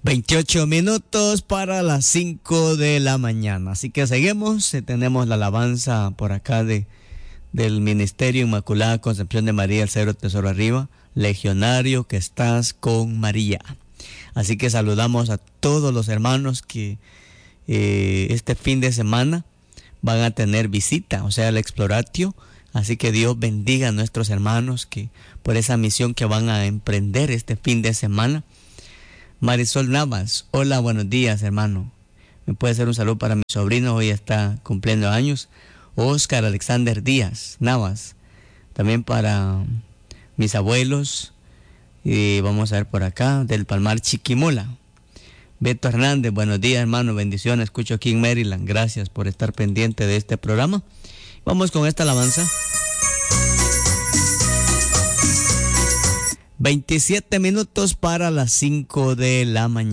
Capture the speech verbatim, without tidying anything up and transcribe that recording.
veintiocho minutos para las cinco de la mañana. Así que seguimos. Tenemos la alabanza por acá de, del Ministerio Inmaculada Concepción de María, el Cero Tesoro Arriba. Legionario que estás con María. Así que saludamos a todos los hermanos que eh, este fin de semana van a tener visita, o sea, el Exploratio. Así que Dios bendiga a nuestros hermanos que por esa misión que van a emprender este fin de semana. Marisol Navas, hola, buenos días, hermano. Me puede hacer un saludo para mi sobrino, hoy está cumpliendo años. Oscar Alexander Díaz Navas, también para mis abuelos. Y vamos a ver por acá, del Palmar Chiquimola. Beto Hernández, buenos días, hermano, bendiciones, escucho aquí en Maryland. Gracias por estar pendiente de este programa. Vamos con esta alabanza. veintisiete minutos para las cinco de la mañana.